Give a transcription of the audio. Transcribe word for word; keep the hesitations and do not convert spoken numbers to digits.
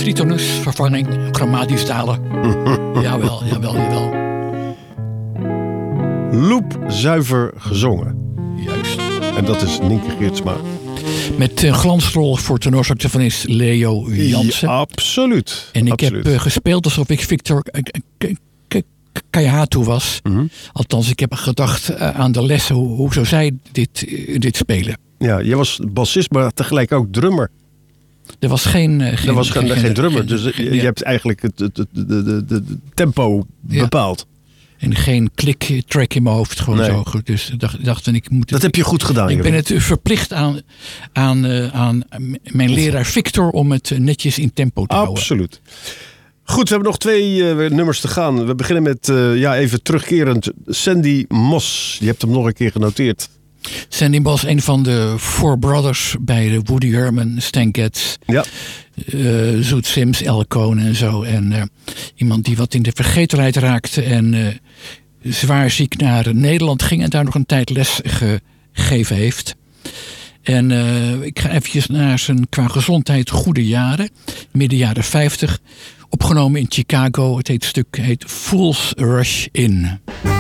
tritonus, vervanging, chromatisch dalen. jawel, jawel, jawel. Loopzuiver gezongen. Juist. En dat is Nienke Geertsma. Met een glansrol voor tenorsaxofonist Leo Jansen. Ja, absoluut. En ik absoluut. heb uh, gespeeld alsof ik Victor Kayahatu was. Mm-hmm. Althans, ik heb gedacht uh, aan de lessen. Hoe, hoe zou zij dit, uh, dit spelen? Ja, jij was bassist, maar tegelijk ook drummer. Er was geen, uh, geen, er was geen, geen, geen drummer, geen, dus geen, je, je ja. hebt eigenlijk het, het, het, het, het, het tempo Ja. bepaald. En geen klik-track in mijn hoofd. Gewoon Nee. zo goed. Dus ik dacht, dacht ik moet het, Dat heb je goed gedaan. Ik ben Jeroen. het verplicht aan, aan, uh, aan mijn leraar Victor om het uh, netjes in tempo te houden. Absoluut. Goed, we hebben nog twee uh, nummers te gaan. We beginnen met, uh, ja, even terugkerend, Sandy Moss. Je hebt hem nog een keer genoteerd. Sandy Moss, een van de Four Brothers bij de Woody Herman, Stan Getz, Ja. uh, Zoet Sims, Al Cohn en zo. En uh, iemand die wat in de vergetelheid raakte en uh, zwaar ziek naar Nederland ging en daar nog een tijd les gegeven heeft. En uh, ik ga eventjes naar zijn qua gezondheid goede jaren. Midden jaren vijftig. Opgenomen in Chicago. Het heet stuk heet Fool's Rush In.